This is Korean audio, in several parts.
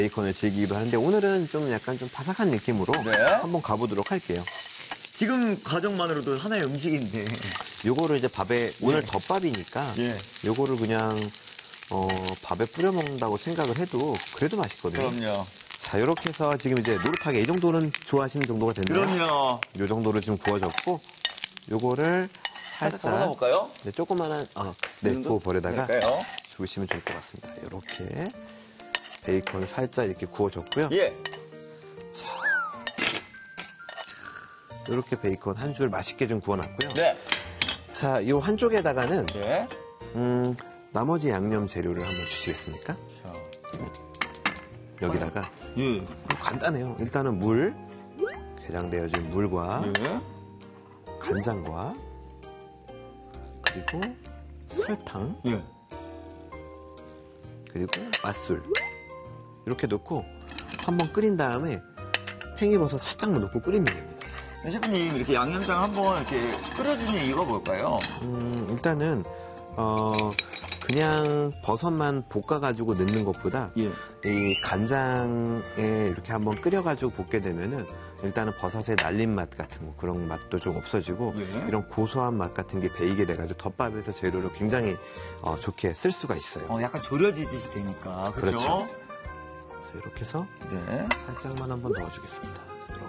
베이컨을 즐기기도 하는데 오늘은 좀 약간 좀 바삭한 느낌으로 네. 한번 가보도록 할게요. 지금 가정만으로도 하나의 음식인데. 요거를 이제 밥에 오늘 덮밥이니까 예. 요거를 그냥 밥에 뿌려 먹는다고 생각을 해도 그래도 맛있거든요. 그럼요. 자, 이렇게 해서 지금 이제 노릇하게 이 정도는 좋아하시는 정도가 됐나요? 그럼요. 요 정도로 지금 구워졌고 요거를 살짝 살짝 잡아볼까요? 네, 조그만한 그 볼에다가 될까요? 주시면 좋을 것 같습니다. 이렇게 베이컨을 살짝 이렇게 구워줬고요. 예. 자, 이렇게 베이컨 한 줄 맛있게 좀 구워놨고요. 네. 자, 이 한쪽에다가는 예. 나머지 양념 재료를 한번 주시겠습니까? 자. 여기다가 예. 간단해요. 일단은 물, 게장되어진 물과 예. 간장과 그리고 설탕 예. 그리고 맛술 이렇게 넣고 한번 끓인 다음에 팽이버섯 살짝만 넣고 끓이면 됩니다. 셰프님, 이렇게 양념장 한번 이렇게 끓여주는 이유가 뭘까요? 일단은 그냥 버섯만 볶아가지고 넣는 것보다 예. 이 간장에 이렇게 한번 끓여가지고 볶게 되면은 일단은 버섯의 날린 맛 같은 거 그런 맛도 좀 없어지고 예. 이런 고소한 맛 같은 게 배이게 돼가지고 덮밥에서 재료를 굉장히 좋게 쓸 수가 있어요. 약간 졸여지듯이 되니까. 그렇죠? 그렇죠. 자, 이렇게 해서 네. 살짝만 한번 넣어주겠습니다. 이렇게.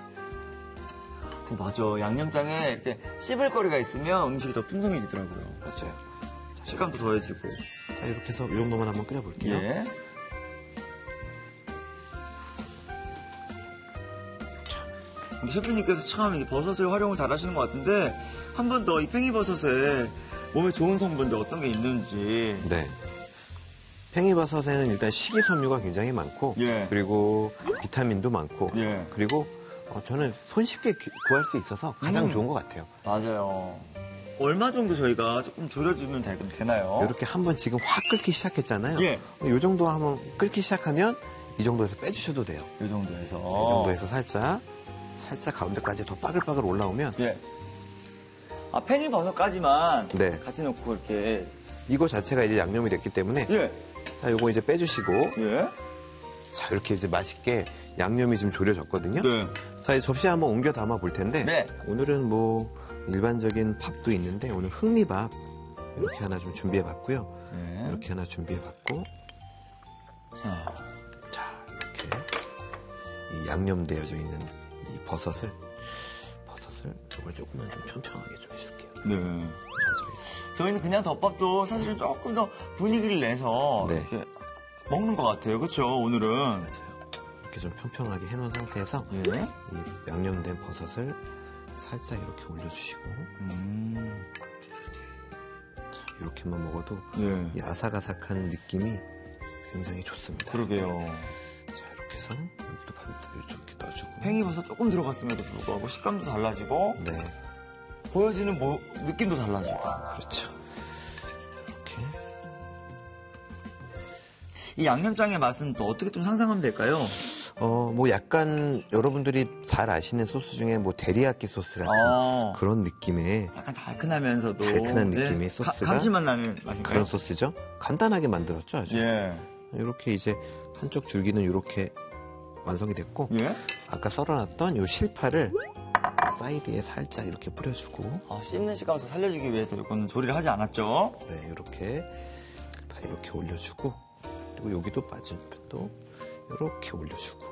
맞아. 양념장에 이렇게 씹을 거리가 있으면 음식이 더 풍성해지더라고요. 맞아요. 자, 식감도 더해지고. 자, 이렇게 해서 이 정도만 한번 끓여볼게요. 예. 우리 셰프님께서 참 이 버섯을 활용을 잘 하시는 것 같은데, 한 번 더 이 팽이버섯에 몸에 좋은 성분들 어떤 게 있는지. 네. 팽이버섯에는 일단 식이섬유가 굉장히 많고, 예. 그리고 비타민도 많고, 예. 그리고 저는 손쉽게 구할 수 있어서 가장 좋은 것 같아요. 맞아요. 얼마 정도 저희가 조금 졸여주면 되나요? 이렇게 한번 지금 확 끓기 시작했잖아요. 예. 이 정도 한번 끓기 시작하면 이 정도에서 빼주셔도 돼요. 이 정도에서. 이 정도에서 살짝 가운데까지 더 빠글빠글 올라오면 예. 팽이버섯까지만 네. 같이 넣고 이렇게. 이거 자체가 이제 양념이 됐기 때문에 예. 자, 요거 이제 빼주시고 예. 자, 이렇게 이제 맛있게 양념이 지금 졸여졌거든요. 네. 자, 이제 접시에 한번 옮겨 담아 볼 텐데 네. 오늘은 뭐 일반적인 밥도 있는데 오늘 흑미밥 이렇게 하나 좀 준비해 봤고요. 네. 이렇게 하나 준비해 봤고 자, 이렇게 이 양념되어져 있는 이 버섯을 이걸 조금만 좀 평평하게 좀 해줄게요. 네. 저희는 그냥 덮밥도 사실은 조금 더 분위기를 내서 네. 이렇게 먹는 것 같아요. 그렇죠? 오늘은. 맞아요. 이렇게 좀 평평하게 해놓은 상태에서 예. 이 양념된 버섯을 살짝 이렇게 올려주시고 자, 이렇게만 먹어도 예. 이 아삭아삭한 느낌이 굉장히 좋습니다. 그러게요. 자, 이렇게 해서 여기도 이렇게 넣어주고 팽이버섯 조금 들어갔음에도 불구하고 식감도 달라지고 네, 보여지는 느낌도 달라지고. 그렇죠. 이렇게 이 양념장의 맛은 또 어떻게 좀 상상하면 될까요? 뭐 약간 여러분들이 잘 아시는 소스 중에 뭐 데리야끼 소스 같은 그런 느낌의 약간 달큰하면서도 달큰한 느낌의 소스가 감칠맛 나는 맛인가요? 그런 소스죠. 간단하게 만들었죠, 아주. 예. 이렇게 이제 한쪽 줄기는 이렇게 완성이 됐고 예? 아까 썰어놨던 이 실파를 사이드에 살짝 이렇게 뿌려주고 씹는 식감을 더 살려주기 위해서 이거는 조리를 하지 않았죠? 네, 이렇게 이렇게 올려주고 그리고 여기도 빠진 편도 이렇게 올려주고